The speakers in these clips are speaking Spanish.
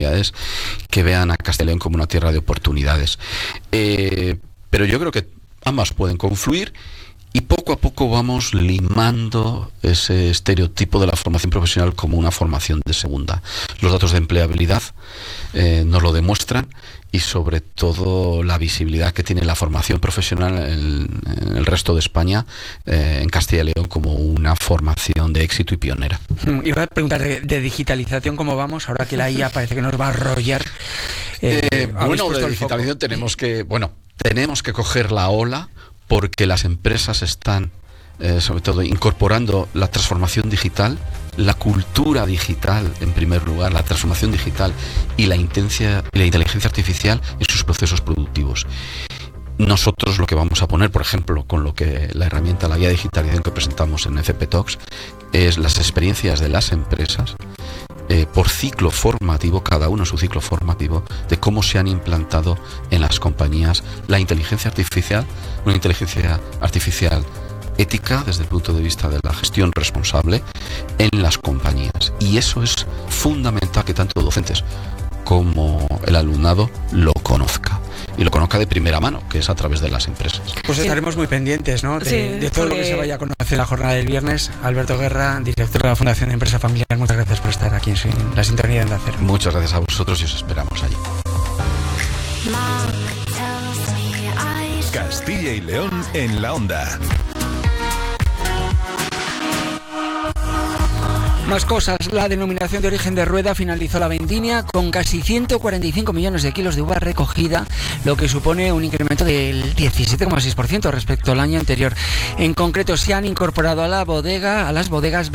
oportunidades, que vean a Castilla y León como una tierra de oportunidades. Pero yo creo que ambas pueden confluir y poco a poco vamos limando ese estereotipo de la formación profesional como una formación de segunda. Los datos de empleabilidad nos lo demuestran, y sobre todo la visibilidad que tiene la formación profesional en el resto de España, en Castilla y León, como una formación de éxito y pionera. Iba a preguntar de digitalización, ¿cómo vamos? Ahora que la IA parece que nos va a arrollar. Bueno, de digitalización tenemos que coger la ola, porque las empresas están sobre todo incorporando la transformación digital, la cultura digital en primer lugar, la transformación digital y la inteligencia artificial en sus procesos productivos. Nosotros lo que vamos a poner, por ejemplo, con lo que la herramienta, la guía de digitalización que presentamos en FP Talks, es las experiencias de las empresas por ciclo formativo, cada uno su ciclo formativo, de cómo se han implantado en las compañías la inteligencia artificial, una inteligencia artificial ética desde el punto de vista de la gestión responsable en las compañías. Y eso es fundamental, que tanto docentes como el alumnado lo conozca. Y lo conozca de primera mano, que es a través de las empresas. Pues estaremos muy pendientes, ¿no? De todo lo que se vaya a conocer en la jornada del viernes. Alberto Guerra, director de la Fundación de Empresa Familiar, muchas gracias por estar aquí en la sintonía de Onda Cero. Muchas gracias a vosotros y os esperamos allí. Castilla y León en la Onda. Más cosas. La denominación de origen de Rueda finalizó la vendimia con casi 145 millones de kilos de uva recogida, lo que supone un incremento del 17,6% respecto al año anterior. En concreto, se han incorporado a las bodegas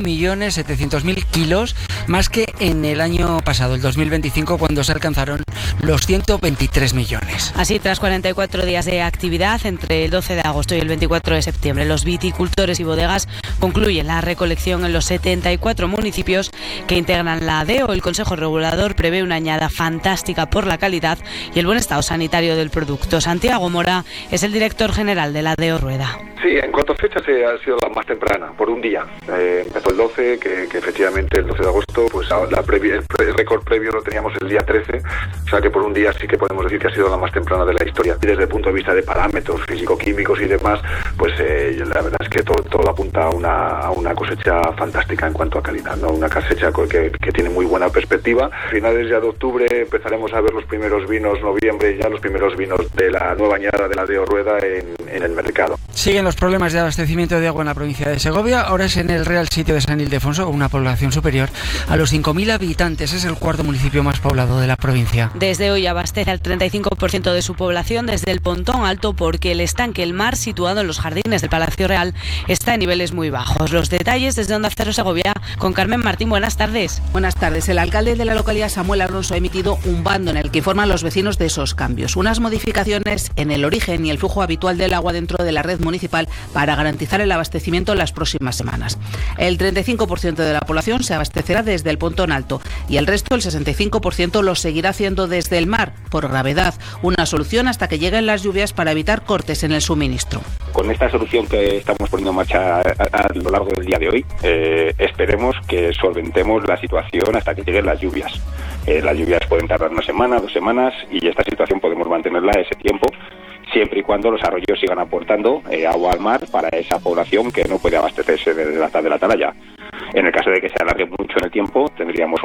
21.700.000 kilos, más que en el año pasado, el 2025, cuando se alcanzaron los 123 millones. Así, tras 44 días de actividad entre el 12 de agosto y el 24 de septiembre, los viticultores y bodegas concluyen la recolección en los 74 municipios que integran la ADEO. El Consejo Regulador prevé una añada fantástica por la calidad y el buen estado sanitario del producto. Santiago Mora es el director general de la ADEO Rueda. Sí, en cuanto a fechas ha sido la más temprana, por un día. Empezó el 12, que efectivamente el 12 de agosto, pues el récord previo lo teníamos el día 13, o sea que por un día sí que podemos decir que ha sido la más temprana de la historia. Y desde el punto de vista de parámetros físico-químicos y demás, pues la verdad es que todo apunta a una cosecha fantástica en cuanto a calidad, ¿no? Una cosecha que tiene muy buena perspectiva. A finales ya de octubre empezaremos a ver los primeros vinos, noviembre ya los primeros vinos de la nueva añada de la ADEO Rueda en el mercado. Siguen los problemas de abastecimiento de agua en la provincia de Segovia. Ahora es en el Real Sitio de San Ildefonso, con una población superior a los 5.000 habitantes. Es el cuarto municipio más poblado de la provincia. Desde hoy abastece al 35% de su población desde el Pontón Alto, porque el estanque El Mar, situado en los jardines del Palacio Real, está en niveles muy bajos. Los detalles desde Onda Cero Segovia con Carmen Martín. Buenas tardes. Buenas tardes. El alcalde de la localidad, Samuel Alonso, ha emitido un bando en el que informan los vecinos de esos cambios. Unas modificaciones en el origen y el flujo habitual del agua dentro de la red municipal para garantizar el abastecimiento en las próximas semanas. El 35% de la población se abastecerá desde el Pontón Alto y el resto, el 65%, lo seguirá haciendo desde el mar, por gravedad. Una solución hasta que lleguen las lluvias para evitar cortes en el suministro. Con esta solución que estamos poniendo en marcha a lo largo del día de hoy, esperemos que solventemos la situación hasta que lleguen las lluvias. Las lluvias pueden tardar una semana, 2 semanas, y esta situación podemos mantenerla ese tiempo, siempre y cuando los arroyos sigan aportando agua al mar para esa población que no puede abastecerse de la atalaya. En el caso de que se alargue mucho en el tiempo, tendríamos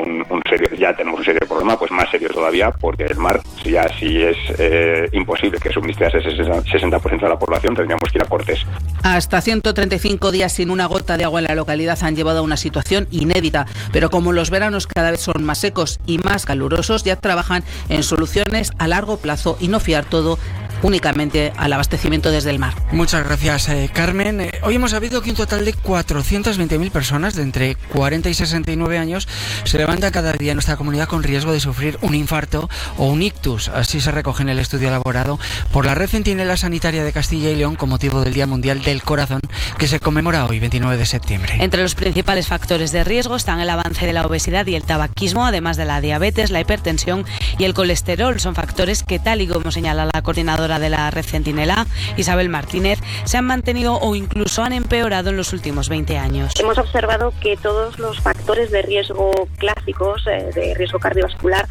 ya tenemos un serio problema, pues más serio todavía, porque el mar, si es imposible que suministre a ese 60% de la población, tendríamos que ir a cortes. Hasta 135 días sin una gota de agua en la localidad han llevado a una situación inédita, pero como los veranos cada vez son más secos y más calurosos, ya trabajan en soluciones a largo plazo y no fiar todo únicamente al abastecimiento desde el mar. Muchas gracias, Carmen. Hoy hemos sabido que un total de 420.000 personas de entre 40 y 69 años se levantan cada día en nuestra comunidad con riesgo de sufrir un infarto o un ictus. Así se recoge en el estudio elaborado por la Red Centinela Sanitaria de Castilla y León con motivo del Día Mundial del Corazón, que se conmemora hoy, 29 de septiembre. Entre los principales factores de riesgo están el avance de la obesidad y el tabaquismo, además de la diabetes, la hipertensión y el colesterol. Son factores que, tal y como señala la coordinadora de la Red Centinela, Isabel Martínez, se han mantenido o incluso han empeorado en los últimos 20 años. Hemos observado que todos los factores de riesgo clásicos, de riesgo cardiovascular,